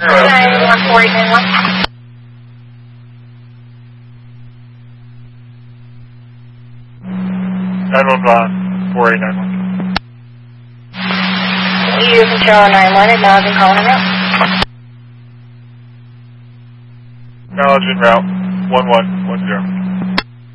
91491. You control 91, acknowledging calling en route. Acknowledging route 1110.